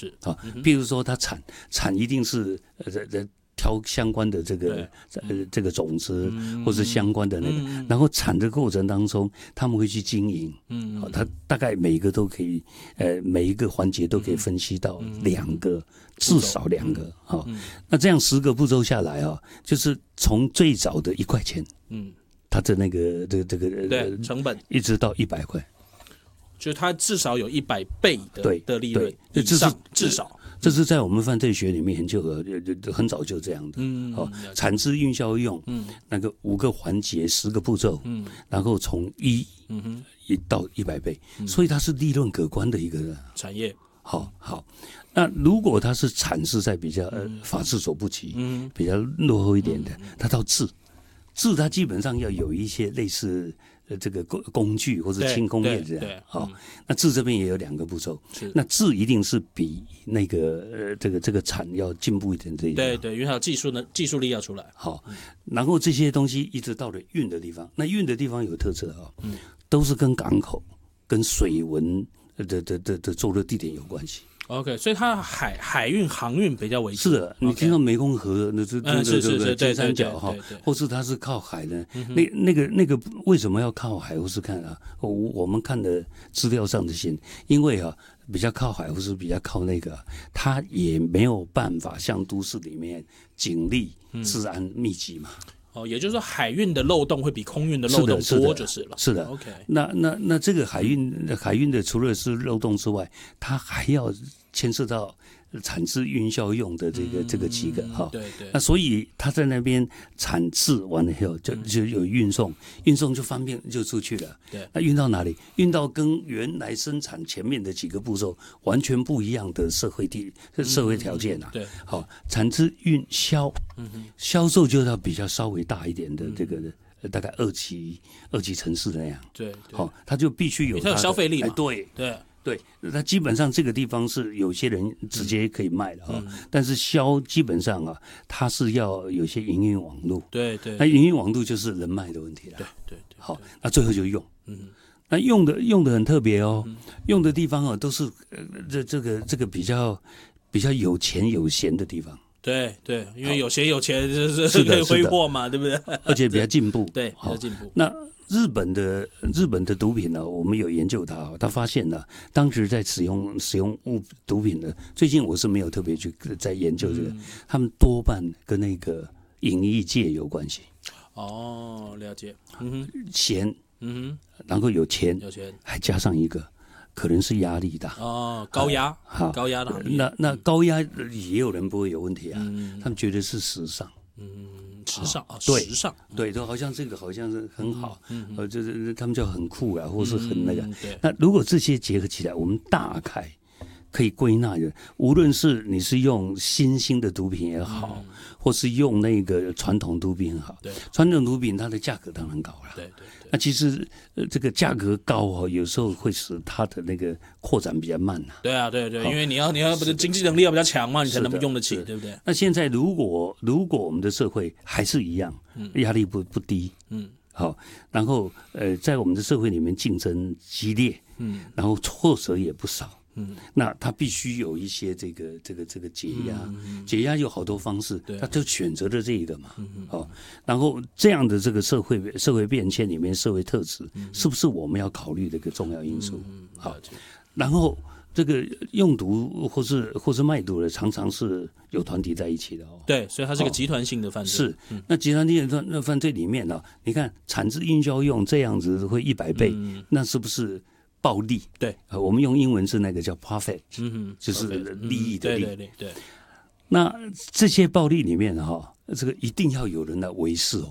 是啊，比如说它产一定是挑相关的这个种子，或是相关的那个，然后产的过程当中，他们会去经营，他大概每一个都可以，每一个环节都可以分析到2个，至少2个，那这样10个步骤下来啊，就是从最早的1块钱，它的那个这个成本， 一直到100块， 就是它至少有100倍的利润以上，至少。 这是在我们犯罪学里面研究的，很早就这样的。产制运销用，那个5个环节10个步骤，然后从1到100倍，所以它是利润可观的一个产业。 好，那如果它是产是在比较法制所不及，比较落后一点的，它到制它基本上要有一些类似这个工具或者轻工业这样，那制这边也有2个步骤，那制一定是比那个这个产要进步一点这一点， 对，因为它有技术力要出来。 好，然后这些东西一直到了运的地方，那运的地方有特色都是跟港口、跟水文的作业地点有关系。 OK， 所以它海运航运比较为主。 是的，你听到湄公河那是金三角或是它是靠海的，那个为什么要靠海？或是看我们看的资料上的线，因为比较靠海或是比较靠那个，它也没有办法像都市里面警力治安密集嘛。 也就是说海运的漏洞会比空运的漏洞多就是了。 是的 OK， 那这个海运的除了是漏洞之外，它还要牵涉到产制运销用的这个几个对， 那所以它在那边产制完了以后就有运送就方便就出去了。 对， 那运到哪里？运到跟原来生产前面的几个步骤完全不一样的社会条件啊。 对， 好，产制运销，销售就要比较稍微大一点的这个。大概二级城市那样， 对， 它就必须有它有消费力嘛， 对，它基本上这个地方是有些人直接可以卖的但是销基本上它是要有些营运网路， 对， 那营运网路就是人脉的问题了， 对， 好，那最后就用，那用的很特别用的地方都是这个比较有钱有闲的地方。 对，因为有钱就是可以挥霍嘛，对不对？ 而且比较进步， 对，比较进步。 那日本的毒品呢，我们有研究它，他发现呢，当时在使用毒品的，最近我是没有特别去在研究这个，他们多半跟那个影艺界有关系。 了解。 闲，然后有钱，还加上一个。可能是压力大高压的行业。 那高压也有人不会有问题他们觉得是时尚， 时尚对，就好像这个好像是很好，就是他们就很酷啊，或是很那个。那如果这些结合起来，我们大概可以归纳的，无论是你是用新兴的毒品也好，或是用那个传统毒品也好，传统毒品它的价格当然高了， 对。 那其实这个价格高有时候会使它的那个扩展比较慢对，因为你要不是经济能力要比较强嘛，你才能用得起，对不对？ 那现在如果我们的社会还是一样，压力不低，好，然后在我们的社会里面竞争激烈，然后挫折也不少。那他必须有一些这个解压，解压有好多方式，他就选择了这一个嘛，然后这样的这个社会变迁里面社会特质，是不是我们要考虑的一个重要因素？好，然后这个用毒或是卖毒的，常常是有团体在一起的对，所以它是个集团性的犯罪。 是，那集团性的犯罪里面你看产制运销用这样子会100倍，那是不是？暴利， 对， 我们用英文是那个叫 profit，就是利益的利。 对。 那这些暴利里面这个一定要有人来维持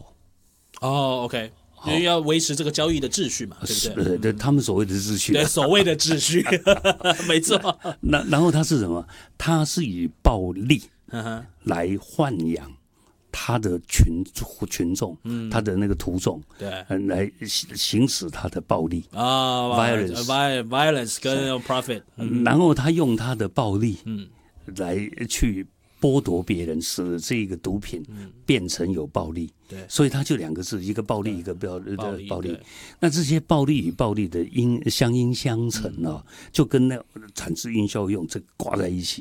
OK， 因为要维持这个交易的秩序嘛，对不对？ 对，他们所谓的秩序， 对，所谓的秩序，没错。 然后它是什么？它是以暴利来豢养。他的群众，他的那个徒众， 对， 来行使他的暴力 violence 跟 profit， 然后他用他的暴力，来去剥夺别人，使这个毒品变成有暴利， 对， 所以他就2个字，一个暴利，一个暴利。那这些暴利与暴利的相映相成就跟那产制运销用这挂在一起。